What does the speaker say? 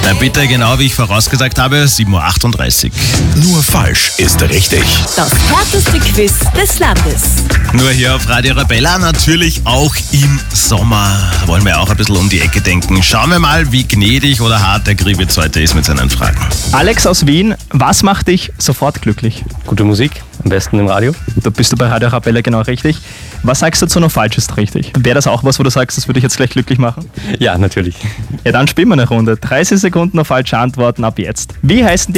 Bitte, genau wie ich vorausgesagt habe, 7.38 Uhr. Nur falsch ist richtig. Das härteste Quiz des Landes. Nur hier auf Radio Arabella, natürlich auch im Sommer. Da wollen wir auch ein bisschen um die Ecke denken. Schauen wir mal, wie gnädig oder hart der Gribitz heute ist mit seinen Fragen. Alex aus Wien, was macht dich sofort glücklich? Gute Musik, am besten im Radio. Da bist du bei Radio Arabella genau richtig. Was sagst du zu Nur falsch ist richtig? Wäre das auch was, wo du sagst, das würde dich jetzt gleich glücklich machen? Ja, natürlich. Ja, dann spielen wir eine Runde. 30 Sekunden auf falsche Antworten ab jetzt. Wie heißen die